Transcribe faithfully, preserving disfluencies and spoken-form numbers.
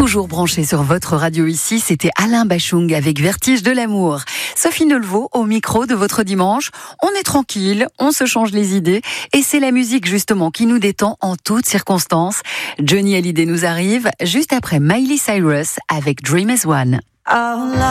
Toujours branché sur votre radio ici, c'était Alain Bachung avec Vertige de l'amour. Sophie Nelvaux au micro de votre dimanche. On est tranquille, on se change les idées et c'est la musique justement qui nous détend en toutes circonstances. Johnny Hallyday nous arrive juste après Miley Cyrus avec Dream as One.